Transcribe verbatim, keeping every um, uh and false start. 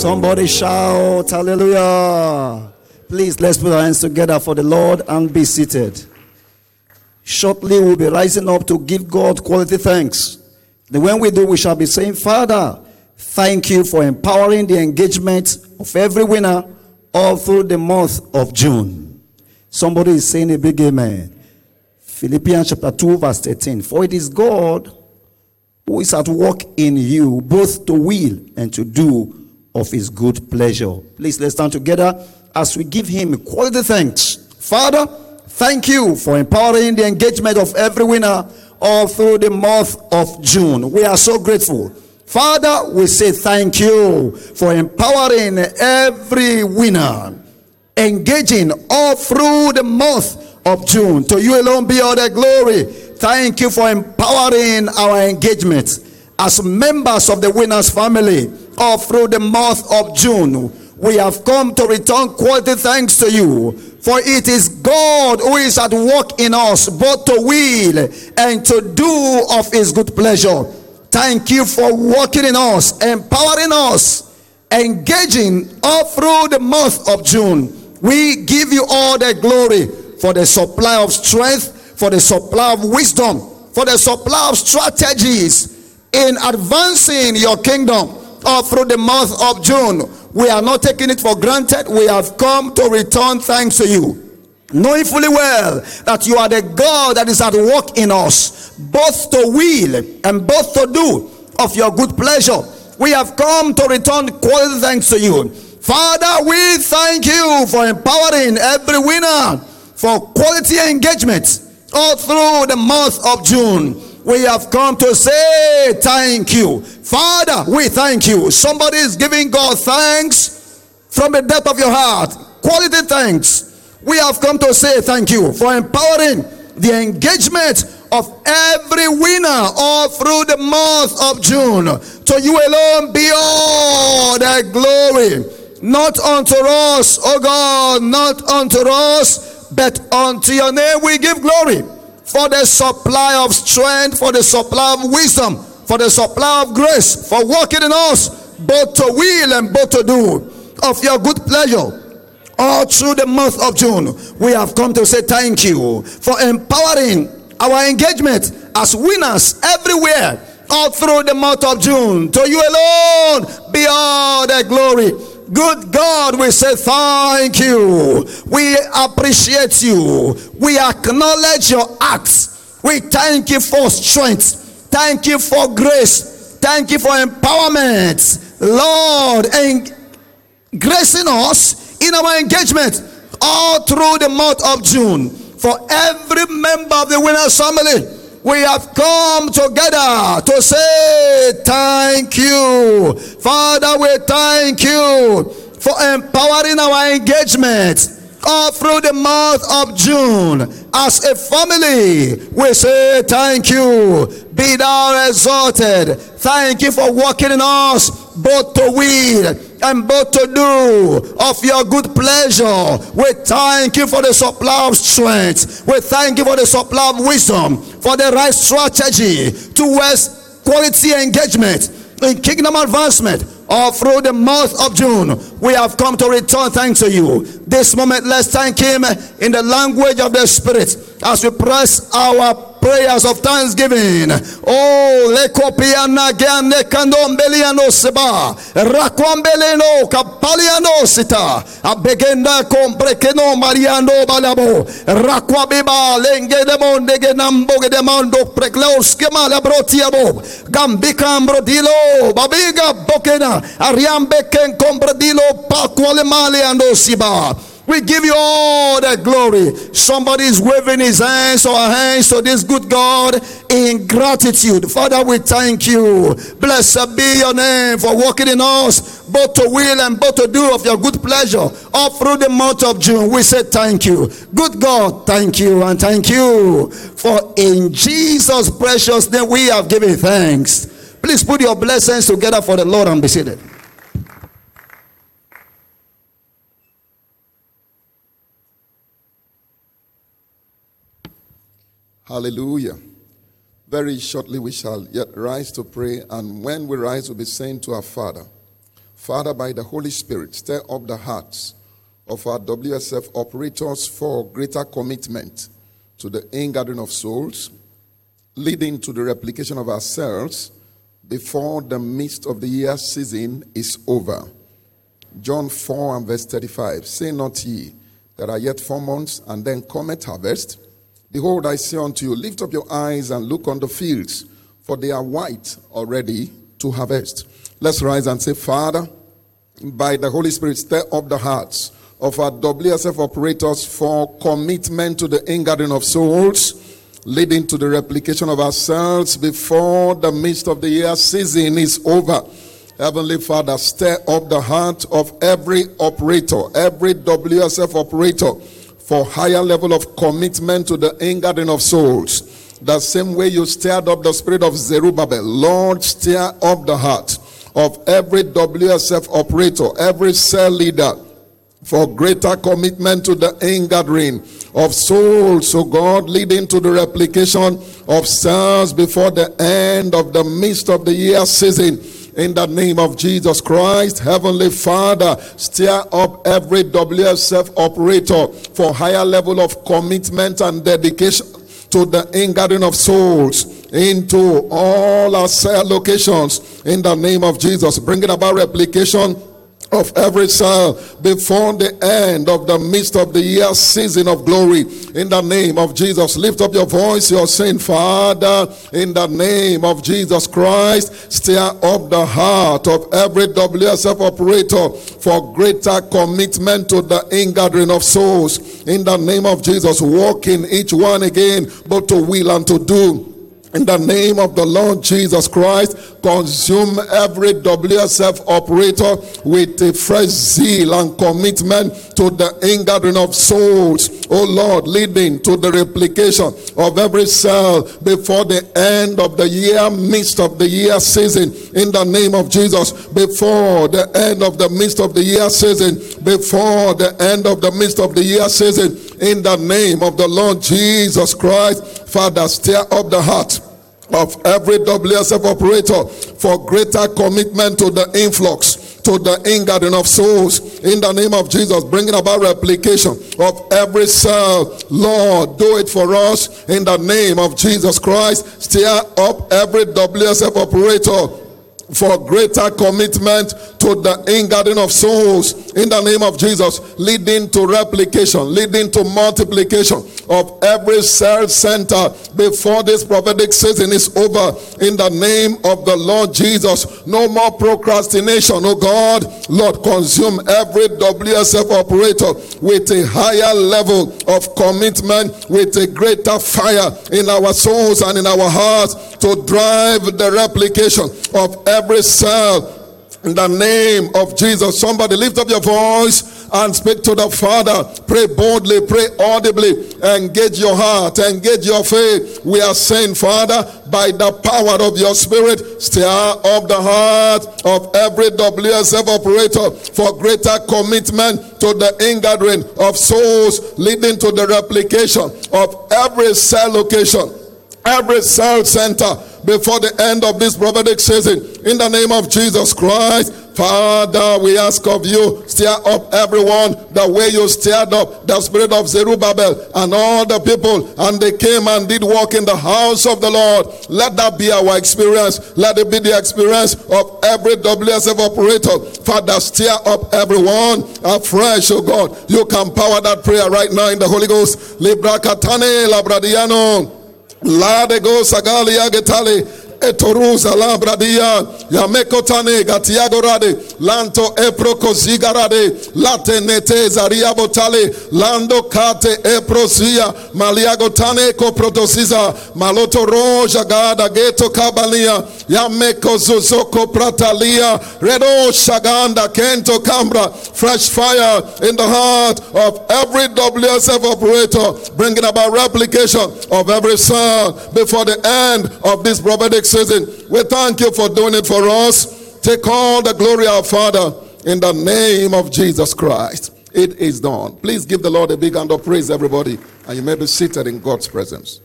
Somebody shout hallelujah. Please, let's put our hands together for the Lord and be seated. Shortly, we'll be rising up to give God quality thanks. And when we do, we shall be saying, Father, thank you for empowering the engagement of every winner all through the month of June. Somebody is saying a big amen. Philippians chapter two, verse thirteen. For it is God who is at work in you, both to will and to do of his good pleasure. Please, let's stand together as we give him quality thanks. Father, thank you for empowering the engagement of every winner all through the month of June. We are so grateful. Father, we say thank you for empowering every winner, engaging all through the month of June. To you alone be all the glory. Thank you for empowering our engagement as members of the winners family all through the month of June. We have come to return quality thanks to you, for it is God who is at work in us, both to will and to do of his good pleasure. Thank you for working in us, empowering us, engaging all through the month of June. We give you all the glory for the supply of strength, for the supply of wisdom, for the supply of strategies in advancing your kingdom all through the month of June. We are not taking it for granted. We have come to return thanks to you, knowing fully well that you are the God that is at work in us, both to will and both to do of your good pleasure. We have come to return quality thanks to you. Father, we thank you for empowering every winner for quality engagement all through the month of June. We have come to say thank you. Father, we thank you. Somebody is giving God thanks from the depth of your heart. Quality thanks. We have come to say thank you for empowering the engagement of every winner all through the month of June. To you alone be all the glory. Not unto us, oh God, not unto us, but unto your name we give glory. For the supply of strength, for the supply of wisdom, for the supply of grace, for working in us, both to will and both to do of your good pleasure. All through the month of June, we have come to say thank you for empowering our engagement as winners everywhere, all through the month of June. To you alone be all the glory. Good God, we say thank you. We appreciate you. We acknowledge your acts. We thank you for strength. Thank you for grace. Thank you for empowerment, Lord, and gracing us in our engagement all through the month of June. For every member of the Winners family, we have come together to say thank you. Father, we thank you for empowering our engagement all through the month of June. As a family, we say thank you. Be thou exalted. Thank you for working in us, both to will and both to do of your good pleasure. We thank you for the supply of strength. We thank you for the supply of wisdom, for the right strategy towards quality engagement in kingdom advancement all through the month of June. We have come to return thanks to you. This moment, let's thank him in the language of the Spirit as we press our prayers of thanksgiving. Oh, le copiana gane candombeliano seba raquambeleno capaliano sita abegenda comprekeno mariano balabo raquabiba lenge de monde genambo de mondo preclaus kemala brotiabo gambicambro dilo babiga bokena ariambe ken compredilo paquale male andosiba. We give you all the glory. Somebody is waving his hands or her hands to this good God in gratitude. Father, we thank you. Blessed be your name for working in us, both to will and both to do of your good pleasure. All through the month of June, we say thank you. Good God, thank you and thank you. For in Jesus' precious name we have given thanks. Please put your blessings together for the Lord and be seated. Hallelujah. Very shortly we shall yet rise to pray, and when we rise we'll be saying to our Father, Father, by the Holy Spirit, stir up the hearts of our W S F operators for greater commitment to the ingathering of souls, leading to the replication of ourselves before the midst of the year season is over. John four and verse thirty-five, say not ye, there are yet four months, and then cometh harvest. Behold, I say unto you, lift up your eyes and look on the fields, for they are white already to harvest. Let's rise and say, Father, by the Holy Spirit, stir up the hearts of our W S F operators for commitment to the ingathering of souls, leading to the replication of ourselves before the midst of the year season is over. Heavenly Father, stir up the heart of every operator, every W S F operator, for higher level of commitment to the ingathering of souls. The same way you stirred up the spirit of Zerubbabel, Lord, stir up the heart of every W S F operator, every cell leader, for greater commitment to the ingathering of souls, O God, leading to the replication of cells before the end of the midst of the year season. In the name of Jesus Christ, Heavenly Father, stir up every W S F operator for higher level of commitment and dedication to the ingathering of souls into all our cell locations. In the name of Jesus, bringing about replication of every cell before the end of the midst of the year season of glory. In the name of Jesus, lift up your voice. You're saying, Father, in the name of Jesus Christ, stir up the heart of every W S F operator for greater commitment to the ingathering of souls. In the name of Jesus, walk in each one again, both to will and to do. In the name of the Lord Jesus Christ, consume every W S F operator with a fresh zeal and commitment to the ingathering of souls. Oh Lord, leading to the replication of every cell before the end of the year, midst of the year season. In the name of Jesus, before the end of the midst of the year season, before the end of the midst of the year season. In the name of the Lord Jesus Christ, Father, stir up the heart of every W S F operator for greater commitment to the influx, to the ingathering of souls. In the name of Jesus, bringing about replication of every cell. Lord, do it for us. In the name of Jesus Christ, stir up every W S F operator for greater commitment to the ingathering of souls. In the name of Jesus, leading to replication, leading to multiplication of every cell center before this prophetic season is over. In the name of the Lord Jesus, no more procrastination, oh God. Lord, consume every W S F operator with a higher level of commitment, with a greater fire in our souls and in our hearts to drive the replication of every cell. In the name of Jesus, somebody lift up your voice and speak to the Father. Pray boldly, pray audibly, engage your heart, engage your faith. We are saying, Father, by the power of your Spirit, stir up the heart of every W S F operator for greater commitment to the ingathering of souls, leading to the replication of every cell location, every cell center before the end of this prophetic season. In the name of Jesus Christ, Father, we ask of you, stir up everyone the way you stirred up the spirit of Zerubbabel and all the people, and they came and did walk in the house of the Lord. Let that be our experience. Let it be the experience of every W S F operator. Father, stir up everyone afresh, oh God. You can power that prayer right now in the Holy Ghost. Libra katane labradiano. La de go sagali agetale etoruza la bradia yamekotane gatiago rade lanto eproko zigarade late nete zaria botale lando kate eprosia maliagotane koprotosiza maloto roja gada geto kabalia yameko zuzoko pratalia redo shaganda kento cambra. Fresh fire in the heart of every W S F operator, bringing about replication of every son before the end of this prophetic season. We thank you for doing it for us. Take all the glory, our Father, in the name of Jesus Christ. It is done. Please give the Lord a big hand of praise, everybody, and you may be seated in God's presence.